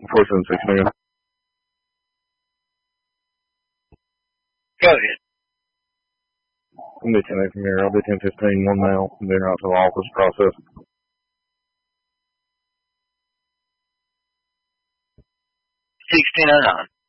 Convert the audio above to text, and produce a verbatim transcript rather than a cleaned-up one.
four seven six Mega. Go ahead. I'm be ten eight from here. I'll be ten fifteen, one mile, and then out to the office process. sixteen oh nine.